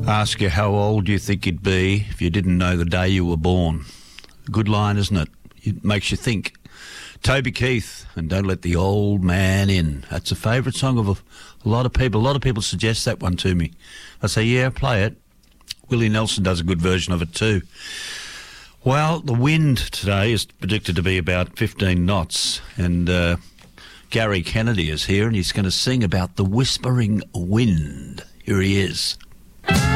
Ask you how old you think you'd be if you didn't know the day you were born. Good line, isn't it? It makes you think. Toby Keith, and Don't Let the Old Man In. That's a favourite song of a lot of people. A lot of people suggest that one to me. I say, yeah, play it. Willie Nelson does a good version of it too. Well, the wind today is predicted to be about 15 knots, and Gary Kennedy is here, and he's going to sing about the whispering wind. Here he is.